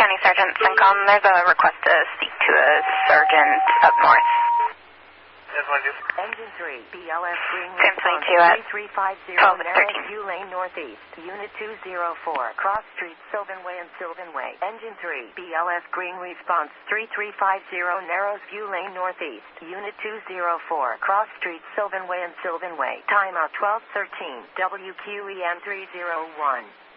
County Sergeant CENTCOM. There's a request to speak to a sergeant up north. Engine 3, BLS Green Response 3350 Narrows View Lane Northeast, Unit 204, Cross Street, Sylvan Way and Sylvan Way. Engine 3, BLS Green Response 3350 Narrows View Lane Northeast, Unit 204, Cross Street, Sylvan Way and Sylvan Way. Timeout 1213, WQEN 301.